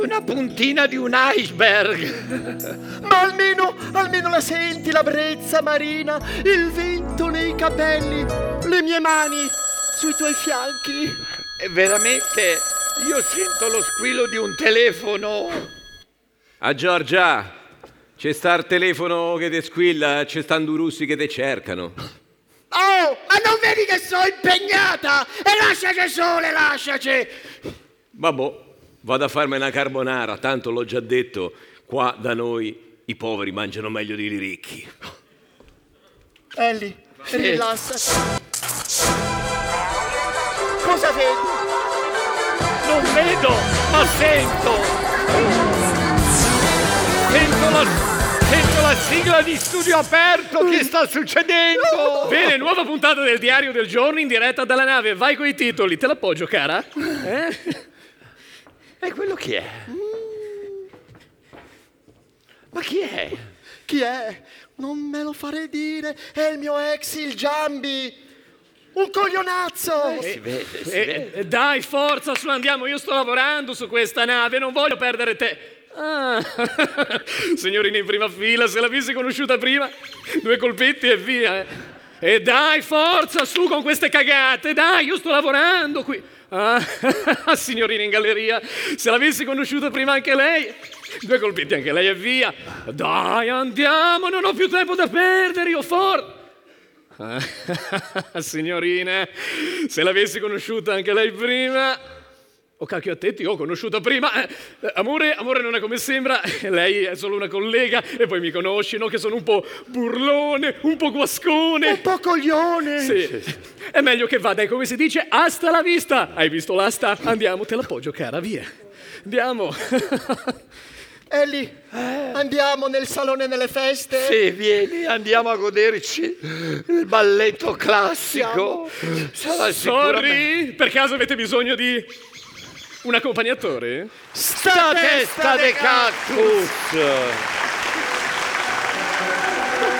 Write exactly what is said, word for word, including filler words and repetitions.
Una puntina di un iceberg. Ma almeno, almeno la senti la brezza marina, il vento nei capelli, le mie mani sui tuoi fianchi. E veramente io sento lo squillo di un telefono. A Giorgia, c'è sta il telefono che ti squilla, c'è stanno due russi che ti cercano. Oh, ma non vedi che sono impegnata? E lasciaci sole, lasciaci! Vabbè, vado a farmi una carbonara, tanto l'ho già detto, qua da noi i poveri mangiano meglio dei ricchi. Ellie, sì. Rilassati. Cosa vedi? Non vedo, ma sento! Sento la, sento la sigla di Studio Aperto, che sta succedendo? Bene, nuova puntata del Diario del Giorno in diretta dalla nave. Vai coi titoli, te l'appoggio, cara? Eh? E quello chi è? Ma chi è? Chi è? Non me lo farei dire, è il mio ex, il Giambi. Un coglionazzo! Eh, si vede, si Eh, vede. eh, dai, forza, su, andiamo. Io sto lavorando su questa nave, non voglio perdere te. Ah, signorina in prima fila, se l'avessi conosciuta prima, due colpetti e via. Eh. E dai, forza, su con queste cagate, dai, io sto lavorando qui. Ah, signorina in galleria, se l'avessi conosciuta prima anche lei, due colpetti anche lei e via. Dai, andiamo, non ho più tempo da perdere, io forza. Ah, signorina, se l'avessi conosciuta anche lei prima... Oh cacchio a te, ti ho conosciuta prima. Eh, amore, amore non è come sembra. Lei è solo una collega e poi mi conosci, no? Che sono un po' burlone, un po' guascone. Un po' coglione. Sì. È meglio che vada, è come si dice, hasta la vista. Hai visto l'asta? Andiamo, te l'appoggio, cara, via. Andiamo. Ellie, andiamo nel salone delle feste? Sì, vieni, andiamo a goderci il balletto classico. Sarà sicuramente... Sorry, per caso avete bisogno di un accompagnatore? Sta testa de cactus!